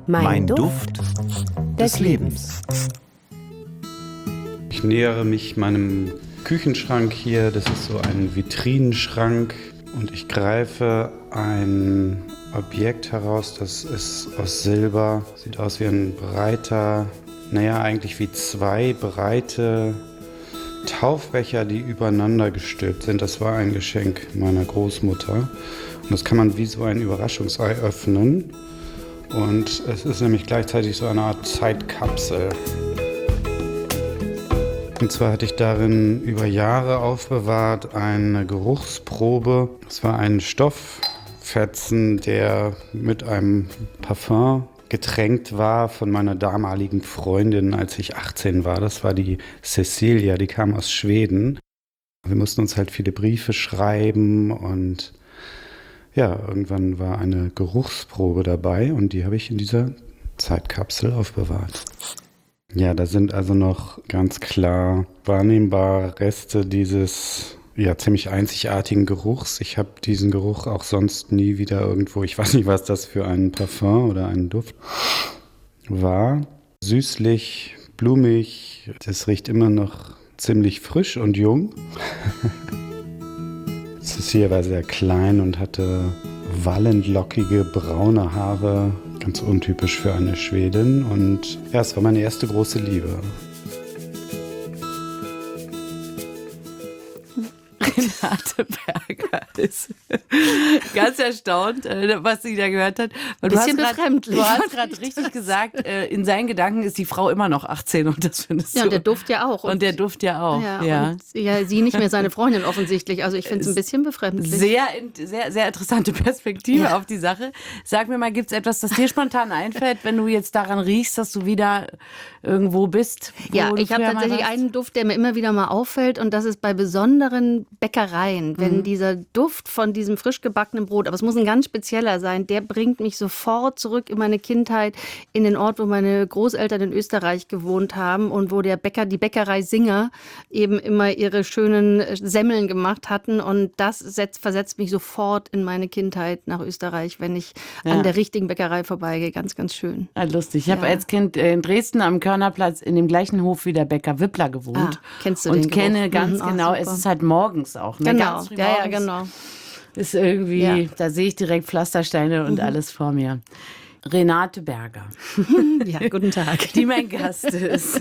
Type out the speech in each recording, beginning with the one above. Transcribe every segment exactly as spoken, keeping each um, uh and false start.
Mein, Mein Duft, Duft des Lebens. Ich nähere mich meinem Küchenschrank hier. Das ist so ein Vitrinenschrank. Und ich greife ein Objekt heraus, das ist aus Silber. Sieht aus wie ein breiter, naja, eigentlich wie zwei breite Taufbecher, die übereinander gestülpt sind. Das war ein Geschenk meiner Großmutter. Und das kann man wie so ein Überraschungsei öffnen. Und es ist nämlich gleichzeitig so eine Art Zeitkapsel. Und zwar hatte ich darin über Jahre aufbewahrt eine Geruchsprobe. Es war ein Stofffetzen, der mit einem Parfum getränkt war von meiner damaligen Freundin, als ich achtzehn war. Das war die Cecilia, die kam aus Schweden. Wir mussten uns halt viele Briefe schreiben und ja, irgendwann war eine Geruchsprobe dabei und die habe ich in dieser Zeitkapsel aufbewahrt. Ja, da sind also noch ganz klar wahrnehmbare Reste dieses ja ziemlich einzigartigen Geruchs. Ich habe diesen Geruch auch sonst nie wieder irgendwo, ich weiß nicht, was das für ein Parfum oder ein Duft war. Süßlich, blumig, das riecht immer noch ziemlich frisch und jung. Cecilia war sehr klein und hatte wallend lockige braune Haare, ganz untypisch für eine Schwedin. Und ja, es war meine erste große Liebe. Renate Berger ist ganz erstaunt, was sie da gehört hat. Weil du Bisschen hast grad, befremdlich. Du hast gerade richtig gesagt, in seinen Gedanken ist die Frau immer noch achtzehn und das findest du. Ja, und der Duft ja auch. Und, und der Duft ja auch. Ja, ja. Und ja, sie nicht mehr seine Freundin offensichtlich. Also ich finde es ein bisschen befremdlich. Sehr, sehr, sehr interessante Perspektive Ja. auf die Sache. Sag mir mal, gibt es etwas, das dir spontan einfällt, wenn du jetzt daran riechst, dass du wieder irgendwo bist? Wo Ja, du ich habe früher mal tatsächlich warst? einen Duft, der mir immer wieder mal auffällt und das ist bei besonderen Bäckereien, wenn dieser Duft von diesem frisch gebackenen Brot, aber es muss ein ganz spezieller sein, der bringt mich sofort zurück in meine Kindheit, in den Ort, wo meine Großeltern in Österreich gewohnt haben und wo der Bäcker, die Bäckerei Singer eben immer ihre schönen Semmeln gemacht hatten und das setzt, versetzt mich sofort in meine Kindheit nach Österreich, wenn ich Ja. an der richtigen Bäckerei vorbeigehe. Ganz, ganz schön. Ah, lustig. Ich habe Ja. als Kind in Dresden am Körnerplatz in dem gleichen Hof wie der Bäcker Wippler gewohnt. Ah, kennst du und den Geruch? kenne ganz Mhm, ach, genau, super. es ist halt morgens auch. Ne? Genau, Ganz früh ja, ja, morgens genau. Ist irgendwie, Ja. da sehe ich direkt Pflastersteine und alles vor mir. Renate Berger, Ja, guten Tag. die mein Gast ist.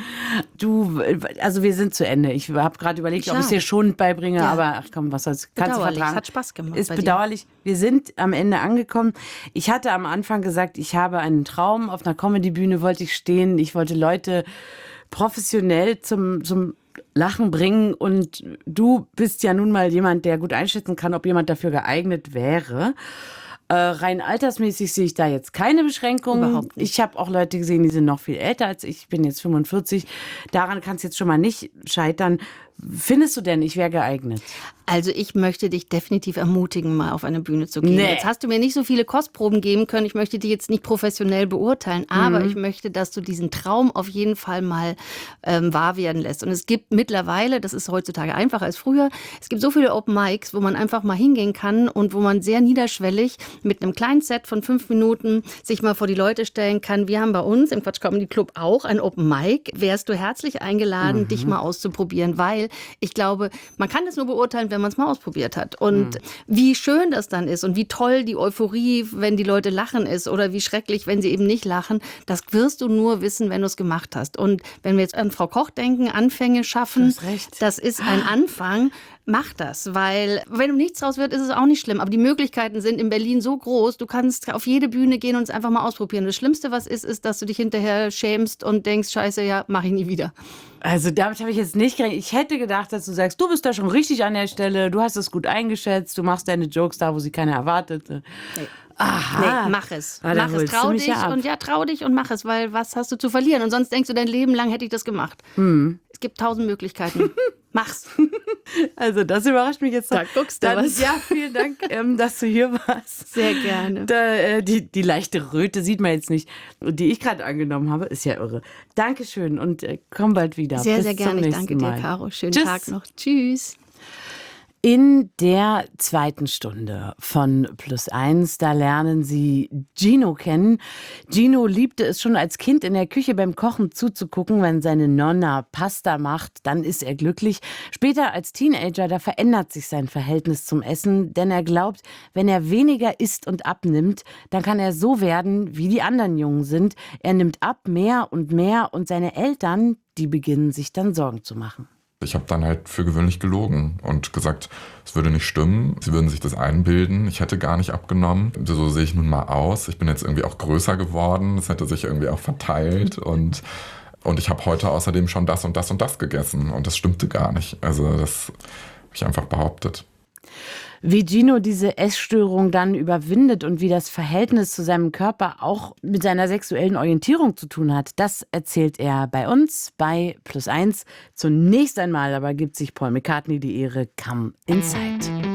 Du, also wir sind zu Ende. Ich habe gerade überlegt, ob ich es Schade. dir schon beibringe, Ja. aber ach komm, was soll's. Kannst du Bedauerlich, vertragen. es hat Spaß gemacht Ist bei dir. bedauerlich. Wir sind am Ende angekommen. Ich hatte am Anfang gesagt, ich habe einen Traum. Auf einer Comedy-Bühne wollte ich stehen. Ich wollte Leute professionell zum, zum Lachen bringen und du bist ja nun mal jemand, der gut einschätzen kann, ob jemand dafür geeignet wäre. Äh, rein altersmäßig sehe ich da jetzt keine Beschränkungen. Überhaupt nicht. Ich habe auch Leute gesehen, die sind noch viel älter als ich. Ich bin jetzt fünfundvierzig. Daran kann es jetzt schon mal nicht scheitern. Findest du denn, ich wäre geeignet? Also ich möchte dich definitiv ermutigen, mal auf eine Bühne zu gehen. Nee. Jetzt hast du mir nicht so viele Kostproben geben können. Ich möchte dich jetzt nicht professionell beurteilen, aber Mhm. ich möchte, dass du diesen Traum auf jeden Fall mal ähm, wahr werden lässt. Und es gibt mittlerweile, das ist heutzutage einfacher als früher, es gibt so viele Open Mics, wo man einfach mal hingehen kann und wo man sehr niederschwellig mit einem kleinen Set von fünf Minuten sich mal vor die Leute stellen kann. Wir haben bei uns im Quatsch Comedy Club auch ein Open Mic. Wärst du herzlich eingeladen, dich mal auszuprobieren, weil ich glaube, man kann das nur beurteilen, wenn man es mal ausprobiert hat. Und wie schön das dann ist und wie toll die Euphorie, wenn die Leute lachen ist oder wie schrecklich, wenn sie eben nicht lachen, das wirst du nur wissen, wenn du es gemacht hast. Und wenn wir jetzt an Frau Koch denken, Anfänge schaffen, Du hast recht. das ist ein Anfang. Mach das, weil wenn nichts draus wird, ist es auch nicht schlimm. Aber die Möglichkeiten sind in Berlin so groß, du kannst auf jede Bühne gehen und es einfach mal ausprobieren. Das Schlimmste, was ist, ist, dass du dich hinterher schämst und denkst, scheiße, ja, mach ich nie wieder. Also damit habe ich jetzt nicht gerechnet. Ich hätte gedacht, dass du sagst, du bist da schon richtig an der Stelle, du hast es gut eingeschätzt, du machst deine Jokes da, wo sie keiner erwartete. Nee. Aha. Nee, mach es. Ah, da mach es, holst du trau mich dich ja ab. und ja, trau dich und mach es, weil was hast du zu verlieren? Und sonst denkst du, dein Leben lang hätte ich das gemacht. Hm. Es gibt tausend Möglichkeiten. Mach's. Also das überrascht mich jetzt. Da guckst du Dann, was. Ja, vielen Dank, ähm, dass du hier warst. Sehr gerne. Da, äh, die, die leichte Röte sieht man jetzt nicht, die ich gerade angenommen habe, ist ja irre. Dankeschön und äh, komm bald wieder. Sehr, Bis sehr zum gerne. Ich nächsten danke dir, Mal. Caro. Schönen Tschüss. Tag noch. Tschüss. In der zweiten Stunde von Plus eins, da lernen Sie Gino kennen. Gino liebte es schon als Kind in der Küche beim Kochen zuzugucken, wenn seine Nonna Pasta macht, dann ist er glücklich. Später als Teenager, da verändert sich sein Verhältnis zum Essen, denn er glaubt, wenn er weniger isst und abnimmt, dann kann er so werden, wie die anderen Jungen sind. Er nimmt ab, mehr und mehr, und seine Eltern, die beginnen sich dann Sorgen zu machen. Ich habe dann halt für gewöhnlich gelogen und gesagt, es würde nicht stimmen. Sie würden sich das einbilden. Ich hätte gar nicht abgenommen. So sehe ich nun mal aus. Ich bin jetzt irgendwie auch größer geworden. Das hätte sich irgendwie auch verteilt. Und, und ich habe heute außerdem schon das und das und das gegessen. Und das stimmte gar nicht. Also das habe ich einfach behauptet. Wie Gino diese Essstörung dann überwindet und wie das Verhältnis zu seinem Körper auch mit seiner sexuellen Orientierung zu tun hat, das erzählt er bei uns bei Plus eins. Zunächst einmal aber gibt sich Paul McCartney die Ehre, Come Inside.